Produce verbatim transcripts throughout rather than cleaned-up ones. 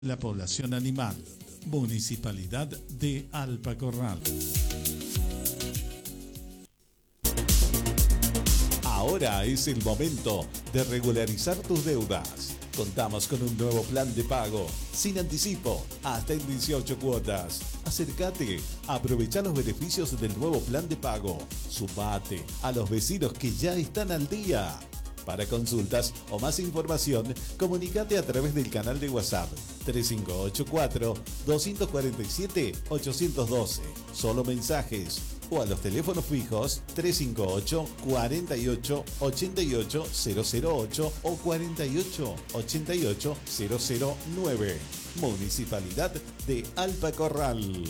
La población animal, Municipalidad de Alpacorral. Ahora es el momento de regularizar tus deudas. Contamos con un nuevo plan de pago, sin anticipo, hasta en dieciocho cuotas. Acércate, aprovecha los beneficios del nuevo plan de pago. Sumate a los vecinos que ya están al día. Para consultas o más información, comunícate a través del canal de WhatsApp tres cinco ocho cuatro, dos cuatro siete, ocho uno dos. Solo mensajes. O a los teléfonos fijos tres cinco ocho, cuarenta y ocho, ochenta y ocho, cero cero ocho o cuarenta y ocho, ochenta y ocho, cero cero nueve. Municipalidad de Alpacorral.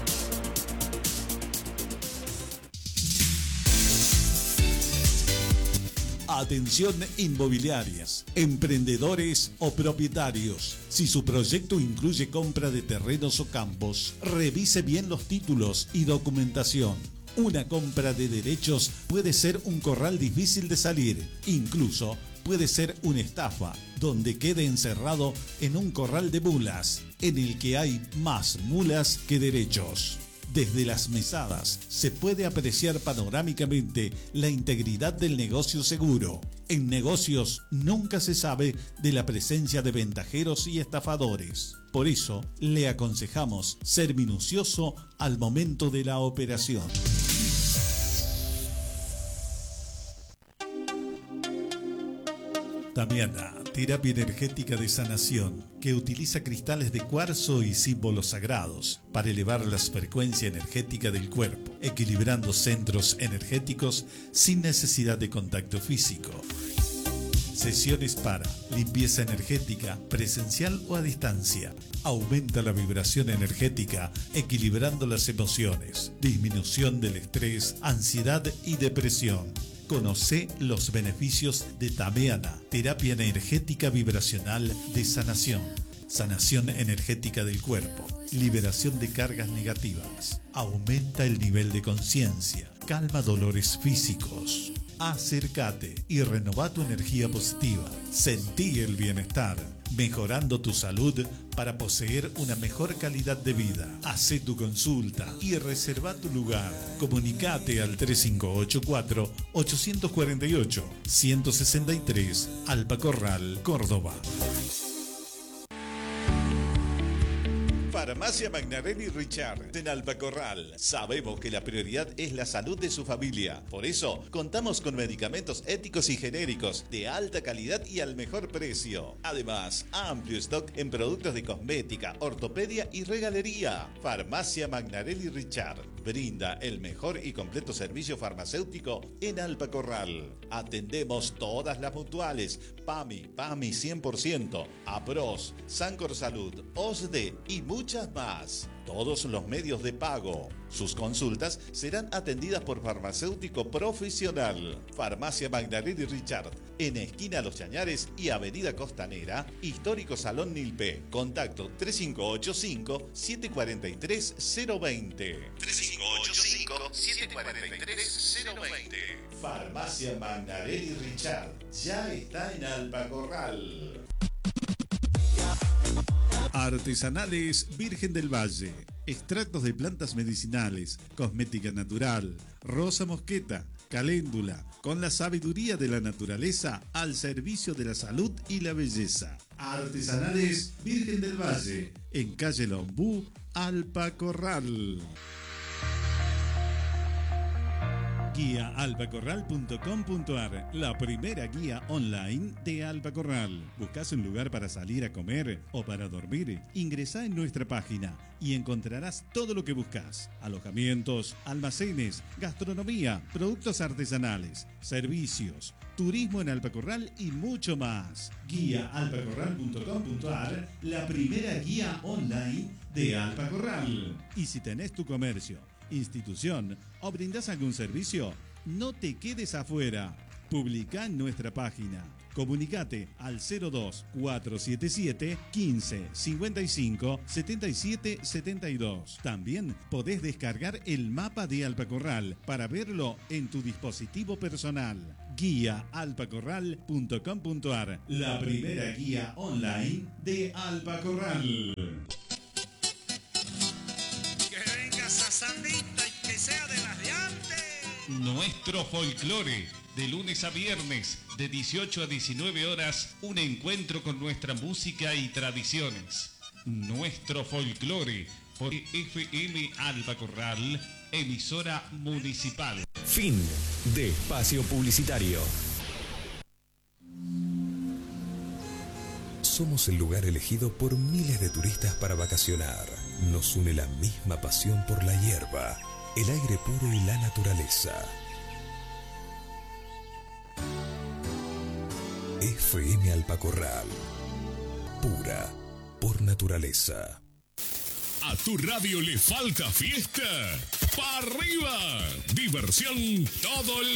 Atención inmobiliarias, emprendedores o propietarios. Si su proyecto incluye compra de terrenos o campos, revise bien los títulos y documentación. Una compra de derechos puede ser un corral difícil de salir, incluso puede ser una estafa, donde quede encerrado en un corral de mulas, en el que hay más mulas que derechos. Desde las mesadas se puede apreciar panorámicamente la integridad del negocio seguro. En negocios nunca se sabe de la presencia de ventajeros y estafadores. Por eso le aconsejamos ser minucioso al momento de la operación. Damiana, terapia energética de sanación, que utiliza cristales de cuarzo y símbolos sagrados para elevar la frecuencia energética del cuerpo, equilibrando centros energéticos sin necesidad de contacto físico. Sesiones para limpieza energética, presencial o a distancia. Aumenta la vibración energética, equilibrando las emociones. Disminución del estrés, ansiedad y depresión. Conoce los beneficios de Damiana, terapia energética vibracional de sanación. Sanación energética del cuerpo, liberación de cargas negativas, aumenta el nivel de conciencia, calma dolores físicos. Acércate y renová tu energía positiva. Sentí el bienestar, mejorando tu salud para poseer una mejor calidad de vida. Hacé tu consulta y reserva tu lugar. Comunicate al tres cinco ocho cuatro, ocho cuatro ocho, uno seis tres, Alpacorral, Córdoba. Farmacia Magnarelli Richard en Alpacorral. Sabemos que la prioridad es la salud de su familia. Por eso, contamos con medicamentos éticos y genéricos de alta calidad y al mejor precio. Además, amplio stock en productos de cosmética, ortopedia y regalería. Farmacia Magnarelli Richard brinda el mejor y completo servicio farmacéutico en Alpacorral. Atendemos todas las mutuales, PAMI, PAMI cien por ciento, APROS, Sancor Salud, O S D E y muchas más. Todos los medios de pago. Sus consultas serán atendidas por farmacéutico profesional. Farmacia Magnarelli Richard, en esquina Los Chañares y Avenida Costanera, Histórico Salón Nilpe. Contacto tres cinco ocho cinco, siete cuatro tres, cero dos cero. tres cinco ocho cinco, siete cuatro tres, cero dos cero. Farmacia Magnarelli Richard ya está en Alpacorral. Artesanales Virgen del Valle. Extractos de plantas medicinales, cosmética natural, rosa mosqueta, caléndula, con la sabiduría de la naturaleza al servicio de la salud y la belleza. Artesanales Virgen del Valle, en calle Lombú, Alpacorral. Guía alpacorral punto com punto ar, la primera guía online de Alpacorral. ¿Buscas un lugar para salir a comer o para dormir? Ingresá en nuestra página y encontrarás todo lo que buscas: alojamientos, almacenes, gastronomía, productos artesanales, servicios, turismo en Alpacorral y mucho más. Guía alpacorral punto com punto ar, la primera guía online de Alpacorral. Y si tenés tu comercio, institución o brindás algún servicio, no te quedes afuera. Publicá en nuestra página Comunicate al cero dos cuatro siete siete quince cincuenta y cinco setenta y siete setenta y dos. También podés descargar el mapa de Alpacorral para verlo en tu dispositivo personal. Guía alpacorral punto com punto ar, la primera guía online de Alpacorral. Que venga esa sandita y que sea de las de antes. Nuestro folclore, de lunes a viernes, de dieciocho a diecinueve horas, un encuentro con nuestra música y tradiciones. Nuestro folclore, por F M Alpacorral, emisora municipal. Fin de espacio publicitario. Somos el lugar elegido por miles de turistas para vacacionar. Nos une la misma pasión por la hierba, el aire puro y la naturaleza. F M Alpacorral, pura por naturaleza. A tu radio le falta fiesta. ¡Pa' arriba! Diversión todo el